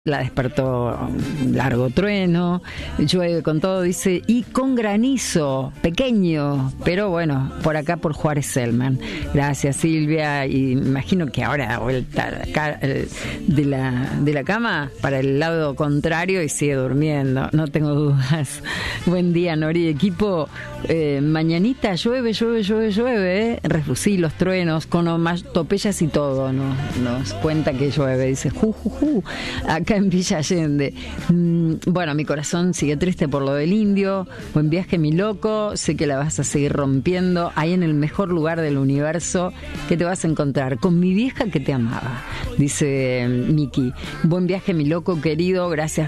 La despertó un largo trueno, llueve con todo, dice, y con granizo, pequeño, pero bueno, por acá por Juárez Selman. Gracias, Silvia, y me imagino que ahora vuelta de la cama para el lado contrario y sigue durmiendo, no tengo dudas. Buen día, Nori, equipo. Mañanita llueve, refusí los truenos, con topellas y todo, ¿no? Nos cuenta que llueve, dice, acá en Villa Allende. Bueno, mi corazón sigue triste por lo del indio. Buen viaje, mi loco. Sé que la vas a seguir rompiendo ahí en el mejor lugar del universo que te vas a encontrar con mi vieja que te amaba, dice Miki. Buen viaje, mi loco querido. Gracias.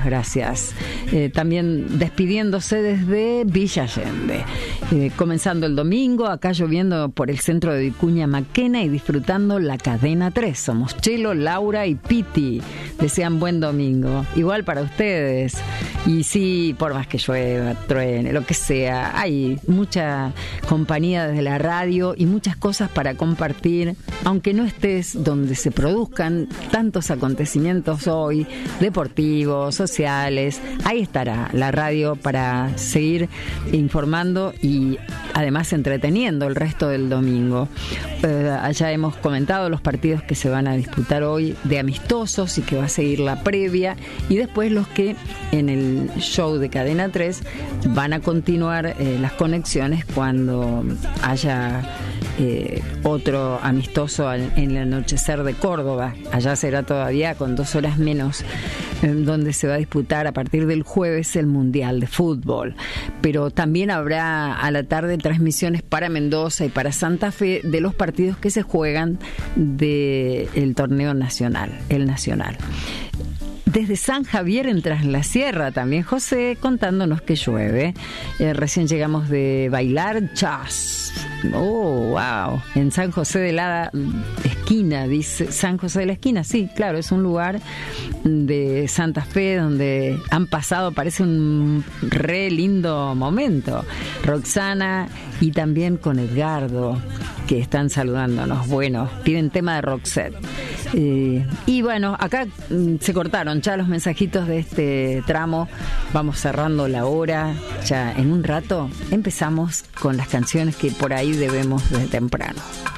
También despidiéndose desde Villa Allende. Comenzando el domingo, acá lloviendo por el centro de Vicuña Maquena y disfrutando la cadena 3. Somos Chelo, Laura y Piti. Desean buen domingo. Igual para ustedes. Y sí, por más que llueva, truene, lo que sea, hay mucha compañía desde la radio y muchas cosas para compartir, aunque no estés donde se produzcan tantos acontecimientos hoy, deportivos, sociales. Ahí estará la radio para seguir informando y además entreteniendo el resto del domingo. Allá hemos comentado los partidos que se van a disputar hoy de amistosos y que va a seguir la previa, y después los que en el show de Cadena 3 van a continuar las conexiones cuando haya otro amistoso en el anochecer de Córdoba. Allá será todavía con 2 horas menos, donde se va a disputar a partir del jueves el Mundial de Fútbol. Pero también habrá a la tarde transmisiones para Mendoza y para Santa Fe de los partidos que se juegan del torneo nacional, el nacional. Desde San Javier en Tras la Sierra también José contándonos que llueve. Recién llegamos de bailar jazz. Oh, wow. En San José de la Esquina, dice. San José de la Esquina, sí, claro, es un lugar de Santa Fe donde han pasado, parece un re lindo momento. Roxana y también con Edgardo, que están saludándonos. Bueno, piden tema de Roxette. Y bueno, acá se cortaron ya los mensajitos de este tramo. Vamos cerrando la hora. Ya en un rato empezamos con las canciones que por ahí debemos desde temprano.